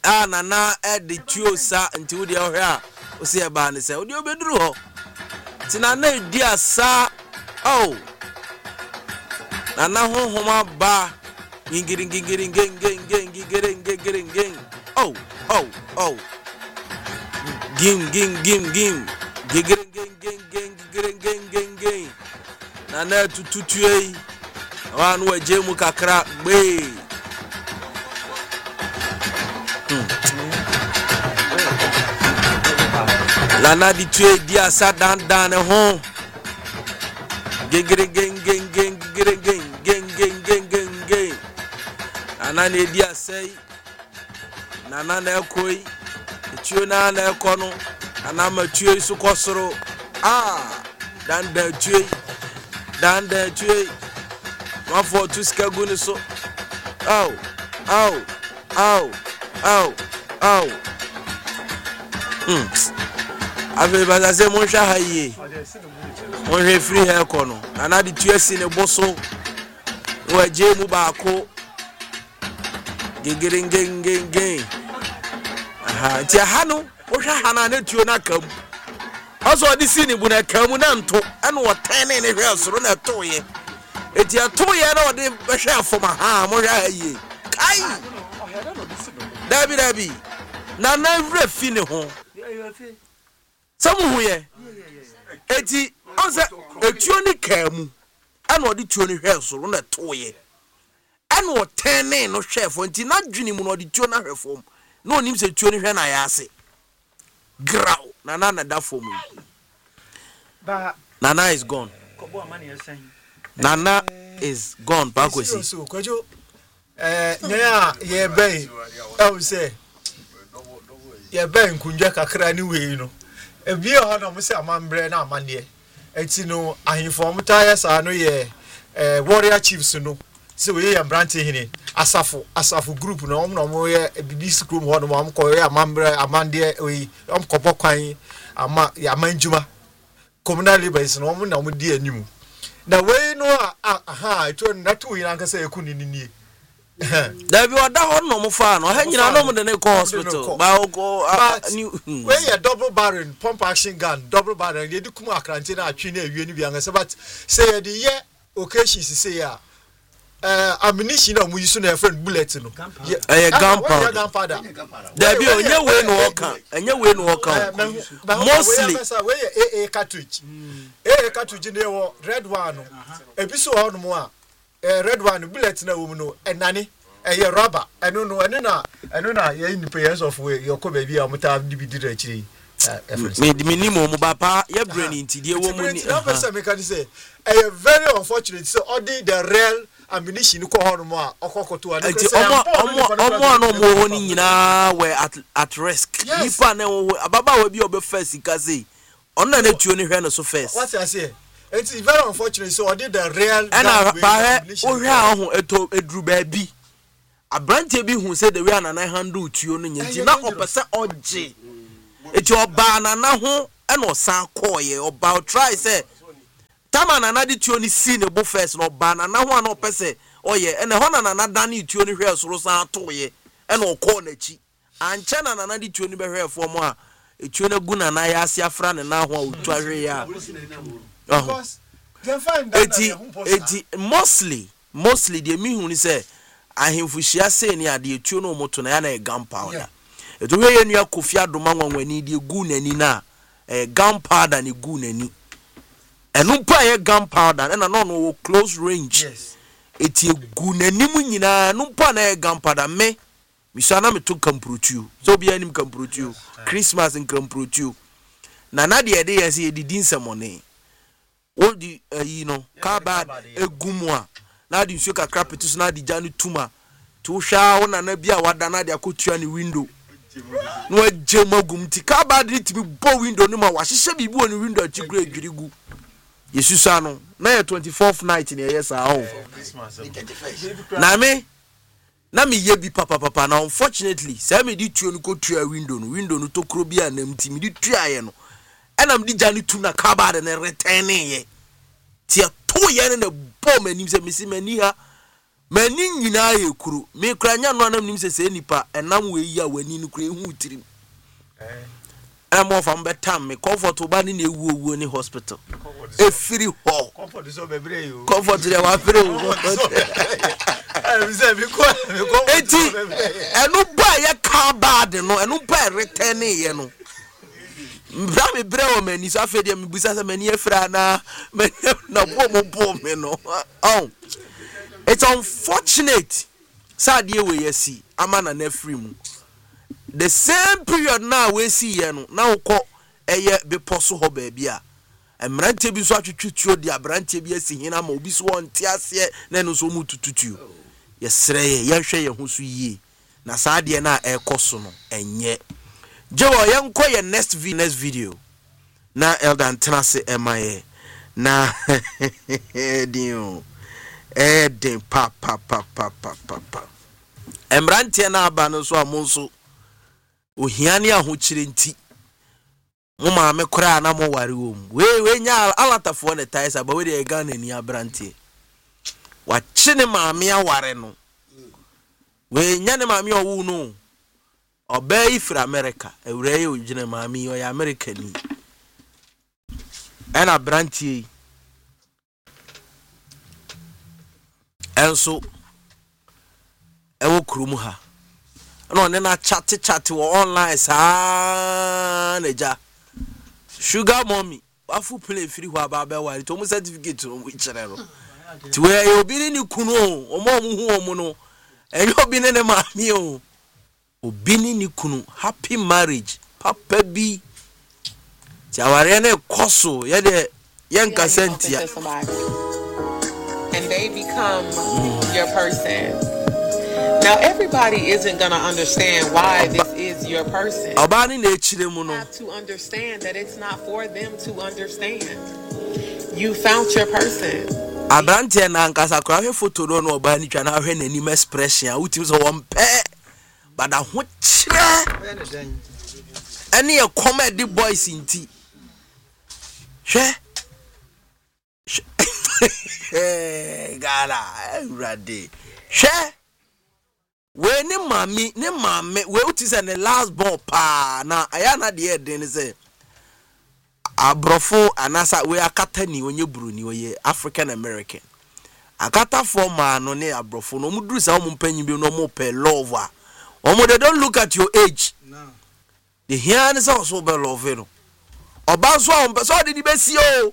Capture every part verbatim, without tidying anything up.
ah nana e de tuo sa nti wo de ohwe a wo se e ba ne se wo de obeduru ho ti nana e di asa oh nana ho homa ba ngingiri ngingiri ngenge ngingiri ngingiri nging oh oh oh gim gim gim gim ngingiri ngenge ngingiri ngenge nging nana tututue wan wa jemu kakra gbe Lana di tue di asa dan dan ho gengere geng geng geng geng geng geng geng geng geng geng ana ne di asai nana na ekoi tue na na ekono ana ma tue su kosoro ah dan dan tue dan dan tue one for two skagu ni so oh oh oh oh oh hmm ave baza se mon sha haye mon he free hair kono ana di tuesi ne boso wa je mu ba ko gegengengengeng aha ti hanu o sha hana ne tuo na kam aso di si ni bu na kam na nto ene wo tene ne hwe soro na toye eti atoye na ode be hwe afoma ha mon sha haye kai dabi dabi na na hwe fi ne ho Samu huye eti onse etuo ni kamu ana odi tuo ni hweso ro na toye ana o tene no hwefo nti na dwuni mu no odi tuo na hwefo na onim se tuo ni hwe na ya ase grau na na na da fom ba Nana is gone Nana is gone bakosi so kwajo eh nya ye ben e say ye ben kunja kakra ni we no ebi ho na mo se amambre na amane enti no ahimfo mo taya sa no ye eh warrior chiefs no se we ye branche hini asafo asafo group no mo no ye bibi school ho no mo ko ye amambre amande oyi om kopo kwan ama ya manjuma communal labors no mo na mo di animu na we no aha to na to yin anka se ekuni ni da bi oda ho no mo fa no ha nyina no mo de ne ko hospital ba go we ya double barrel pump action gun double barrel ye di kuma akrante na atwe na awie ni bi anka se but say ye di ye occasion say ya eh ammunition na mo use na friend bullet no eh gunpowder da bi onye we no oka enye we no oka mostly we ye A A cartridge A A cartridge ne wo red one no ebiso ho no mo a eh red one bullet na wo no enane eh rubber eno no eno na eno na ye independence of we your ko baby amuta D V D rechiri me di minimum mo bapa ye brain intidie wo mu ni na person me can say eh very unfortunate so all the real ammunition ko ho no mo a okokoto an say omo omo omo no mo ho ni nyina we at at risk nipa na ababa wa bi obe first ka say ona na tuo ni hwe no so first what I say it's very unfortunate so I did the real and ba he o hwe ahun eto edru ba bi abrante bi hu say the way na handle tuo no nyi na opese oje eti oba na na ho e no san koye oba try say tama na na di tuo ni si ne bo first no oba na na ho na opese oye e na ho na na da ni tuo ni hwe soro san toye e na okọ na chi anche na na di tuo ni be hwe fo mo a etuo na gu na na ya ase afra ne na ho a otu ahwe ya because they find that eti eti mostly mostly the me hu ni say ahemfuhia say ni ade etuo no moto na ya na gunpowder eto hwe ye nua Kofi Adoma nwanwani de gu nani na eh gunpowder ni gu nani enu pa ye gunpowder na no no close range yes eti gu nani mu nyina no pa na ye gunpowder me misana me to kamprotu so bia nim kamprotu Christmas in kamprotu na na de de ye say didin semone all the uh, you know car bad egumwa na di nsuo kakra petus na di janu tuma to hwa wona na bia wada na de akotua ni window no agye magum ti car bad rit bi bo window no ma wa hyehyɛ bibi woni window atigura adwirigu yesusa no na ye twenty-fourth night ne yes ah oh na me na me ye bi papa papa na unfortunately say me di tuo no ko tua window no window no to kro bia na mti me di tua ye no enam di jani tu na kabade ne return ye ti to ye ne bom anim se misi mani ha mani nyina ye kuru me kura nya no anam nim se se nipa enam we yi a wani no kura ehu tirim eh am of am betam me comfort oba ni na ewu owu ni hospital e free ho comfort so bebre yo comfort dey wa free o eh se me ko me ko eti enu ba ye ka bad no enu ba return ye no mbra me bre o mani so afede me busa se mani efra na na bo mo bo me no oh it's unfortunate sad ye we yesi amana na free mu the same period now we see here no na ukọ eye be poso ho ba bia emrante bi so atwetwetwo di abrante bi asi hina ma obi so wonte ase na no so mu tututu yesre ye yehwe ye ho so yie na saade na ekoso no enye jewo yenko ye next v next video na eldan tenase emaye na dio eh den pa pa pa pa pa pa emrante na aba no so amonso ohiani ahochire nti mo ma me kora na mo ware wom we we nya alatafo ne taisa ba we de Ghana ni abrante wa chine ma me aware no we nya ne ma me owu no obey ifra America ewure ye ogine ma me o ya America ni en abrante enso ewo krumu ha no ne na chat chat wo online sa neja sugar mommy afu play free ho aba ba wari to mu certificate no we chere no ti we e obi ni kunu o mo mu hu o mu no enyo obi ne ne ma mi o obi ni kunu happy marriage papa bi ti aware na koso ye de yen kasentia and they become mm. your person. Now, everybody isn't going to understand why this is your person. You have to understand that it's not for them to understand. You found your person. Abrante na nkasa kwa he photo do no oba ni twa na hwe nanim expression utim so won pe bada ho kire ene ye comedy boys inti hwe gara rade hwe we ni mami ni mame we utise ne last ball pa na aya na de den say abrofo anasa we akata ni onye buru ni oye African American akata for man no ne abrofo no muduru sa mo mpanyi bi no mo pe love a omo they don't look at your age no the here is also be love no oba so on so de di besi o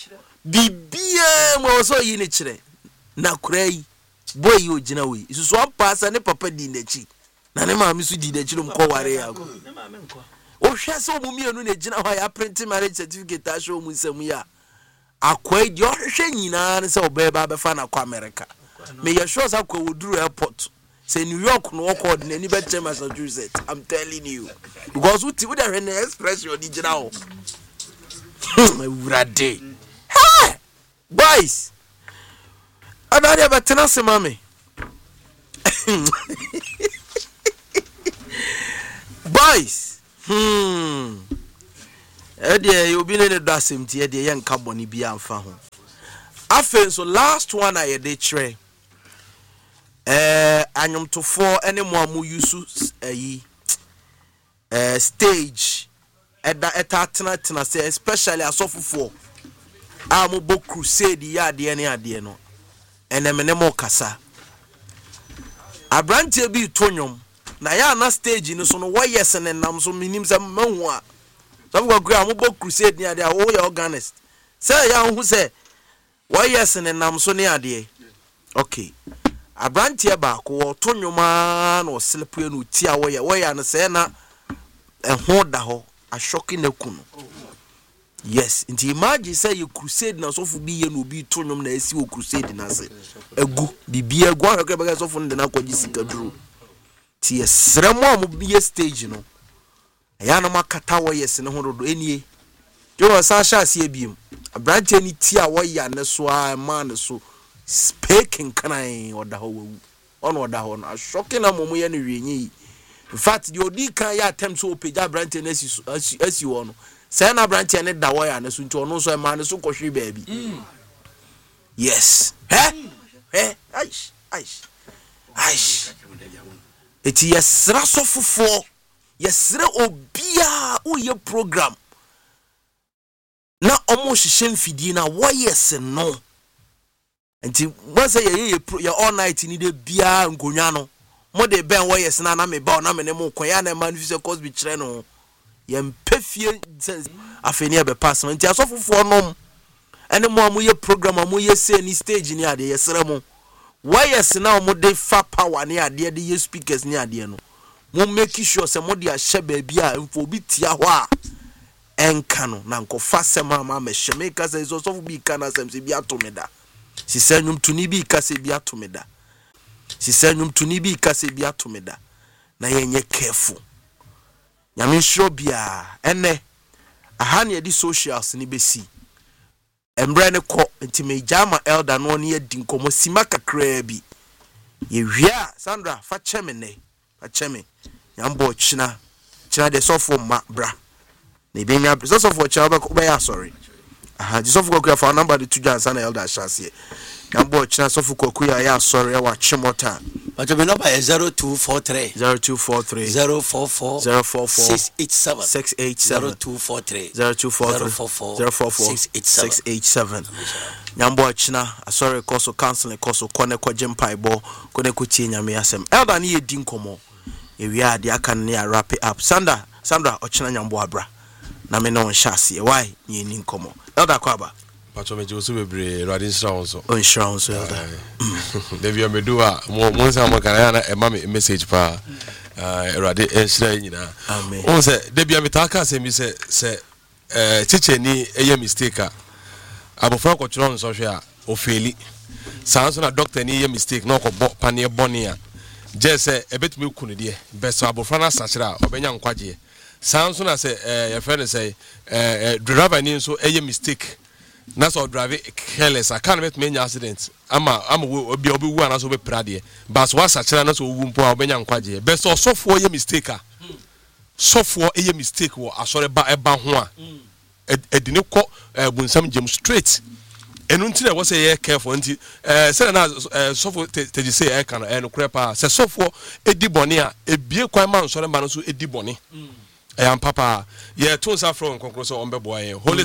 bibia mo so yi ni kire na kurai boy you gina we isusu ampasa ne papa di nachi na ne maami su di nachi no mko ware yago ne maami nko o hwe so mu mienu ne gina ho ya print marriage certificate a show mu nsam ya akwai di o hwe nyina ne se obeba be fa na kwa America me ya show sa kwa woduru airport say New York no ko de ni be che Massachusetts I'm telling you because uti we dey na express your di gina ho my urade ha boys Adare batena se mame boys hmm ede you be ne do asemti ede ye nka boni bia amfa ho afen so last one I dey tre eh anyomtofo ene mo amu yusu ayi eh stage eda eta tena tena say especially asofofo amu bo crusade ya de ne ade no enemene mo kasa abrante bi tonyom na ya na stage ni so no wo yes ne nam so minim se mahu a so go gra mo bo crusade ni ade a wo ye organist say ya hu say wo yes ne nam so ne ade okay abrante ba ko wo tonyoma na o slepu enu ti a wo ye wo ya no say na ehho da ho a shocking na kunu yes nti imagine say you crusade na so fu bi ye no bi tonyom na esi wo crusade na se egu bibia egu ahwe ka so fu na kwaji sika duru ti esremo am bi stage no ya na makata wo yes ne ho dodo enie yo sa sha se ebiem abrante ni ti a wo ya ne so a ma ne so speaking kan oda ho wu ono oda ho na shocking na momu ye ne hwenyi in fact the odi kan ya attempt so page abrante na esi esi wo no say na branch ne da wire ne so nti ono so e ma ne so kohwe baabi mm. Yes eh mm. eh aish aish aish eti yesra sofofo yesra obia uye program na omo hihye mfidie na woyes no enti wase ye ye all night ni de bia nkonwa no mo de ben woyes na na me ba na me ne mo koya na man fi cause bi kire no ye mpefie afeni e be pass enti asofofo nom ene mo amuye program amuye say ni stage ni ade yesra mo woyes na mo de fa power ni ade de ye speakers ni ade no mo make sure say mo de ahye ba bia mfo bi tia ho a enkano na nkofa sema ma me hye ka say so so bi kana sem se bi atomeda si senum tuni bi ka se bi atomeda si senum tuni bi ka se bi atomeda na yenye careful nyame hyo bia ene aha ne di socials ni besi embre ne ko enti me jama elder no ne yedi nkomo sima kakra bi ye wia Sandra fa cheme ne fa cheme nyambo china china de sofo ma bra ne be nya so sofo cha ba be ya sorry aha di sofo ko fa number de tuja sana elder chance nyambo china sofo ko ya ya sorry wa chimota but me number is zero two four three zero two four three zero four four zero four four six eight seven six eight seven zero two four three zero two four three zero four four six eight seven nyambo china sorry koso counseling koso kone ko jempaibo kone ko tie nyame asem elder ne yedi nkomo ewia ade aka ne ya wrap it up Sandra Sandra ochina nyambo abra na me no nhyase why ye ni nkomo elder kwaba pacho me joso bebre radin srawo so on srawo so elder Devi amedu a mo mo nsa mo kana na e ma me message pa eh rade e sra nyina amen on se debi ametaka se mi se se eh chiche ni eye mistake a abofra ko chiro nso hwe a ofeli sanso na doctor ni eye mistake na ko bo pane boni a je se ebetumi kunu de beso abofra na sachira obenya nkwaje sanso na se eh ye friend say eh driver ni nso eye mistake na so drive careless I can't make many accidents ama ama obi obi wu anaso be prade but wa sachira na so wu mpo a obenya nkwaje be so sofo ye mistake a sofo ye mistake wo asore ba eba ho a edini ko bunsam jem straight enu ntine wo say ye careful nti eh say na sofo teji say e kan e no krepa say sofo edi boni a ebie kwan ma nsore ma no so edi boni eh am papa ye to sa from konkro so on be boy holy